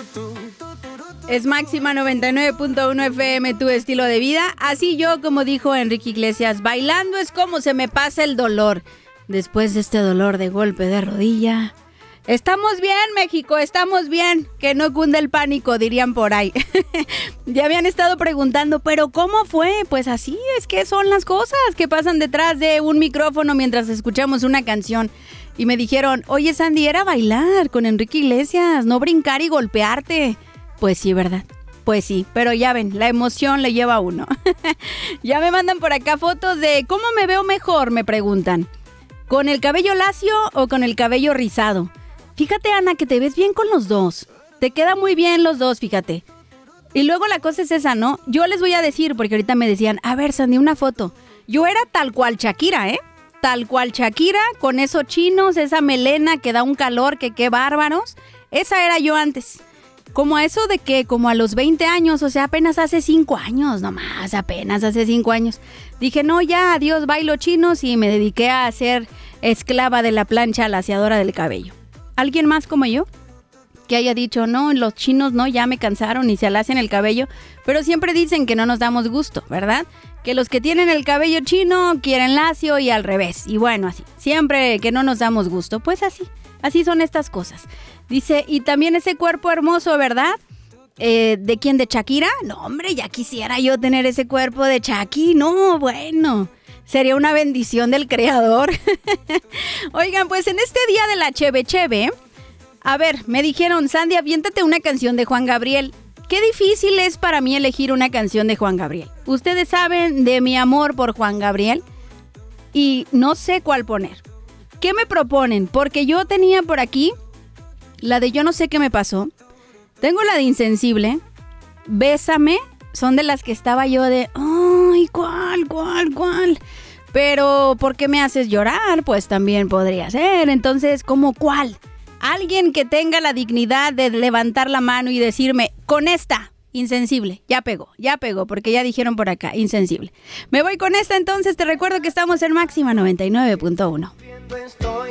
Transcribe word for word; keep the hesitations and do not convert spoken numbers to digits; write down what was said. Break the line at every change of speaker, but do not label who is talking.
Es Máxima noventa y nueve punto uno F M, tu estilo de vida. Así yo, como dijo Enrique Iglesias, bailando es como se me pasa el dolor. Después de este dolor de golpe de rodilla. Estamos bien, México, estamos bien. Que no cunde el pánico, dirían por ahí. Ya habían estado preguntando, ¿pero cómo fue? Pues así es que son las cosas que pasan detrás de un micrófono mientras escuchamos una canción. Y me dijeron, oye, Sandy, era bailar con Enrique Iglesias, no brincar y golpearte. Pues sí, ¿verdad? Pues sí, pero ya ven, la emoción le lleva a uno. Ya me mandan por acá fotos de cómo me veo mejor, me preguntan. ¿Con el cabello lacio o con el cabello rizado? Fíjate, Ana, que te ves bien con los dos. Te queda muy bien los dos, fíjate. Y luego la cosa es esa, ¿no? Yo les voy a decir, porque ahorita me decían, a ver, Sandy, una foto. Yo era tal cual Shakira, ¿eh? Tal cual Shakira, con esos chinos, esa melena que da un calor, que qué bárbaros. Esa era yo antes. Como a eso de que, como a los veinte años, o sea, apenas hace cinco años, nomás, apenas hace cinco años. Dije, no, ya, adiós, bailo chinos y me dediqué a ser esclava de la plancha laciadora del cabello. ¿Alguien más como yo? Que haya dicho, no, los chinos no, ya me cansaron y se alacian el cabello. Pero siempre dicen que no nos damos gusto, ¿verdad? Que los que tienen el cabello chino quieren lacio y al revés. Y bueno, así, siempre que no nos damos gusto, pues así, así son estas cosas. Dice, y también ese cuerpo hermoso, ¿verdad? Eh, ¿De quién? ¿De Shakira? No, hombre, ya quisiera yo tener ese cuerpo de Shakira. No, bueno, sería una bendición del creador. Oigan, pues en este día de la Cheve Cheve, a ver, me dijeron, Sandy, aviéntate una canción de Juan Gabriel. Qué difícil es para mí elegir una canción de Juan Gabriel. Ustedes saben de mi amor por Juan Gabriel y no sé cuál poner. ¿Qué me proponen? Porque yo tenía por aquí la de Yo no sé qué me pasó. Tengo la de Insensible. Bésame. Son de las que estaba yo de... Ay, ¿cuál, cuál, cuál? Pero, ¿por qué me haces llorar? Pues también podría ser. Entonces, ¿cómo cuál? Alguien que tenga la dignidad de levantar la mano y decirme, con esta, Insensible. Ya pegó, ya pegó, porque ya dijeron por acá, Insensible. Me voy con esta entonces. Te recuerdo que estamos en Máxima noventa y nueve punto uno.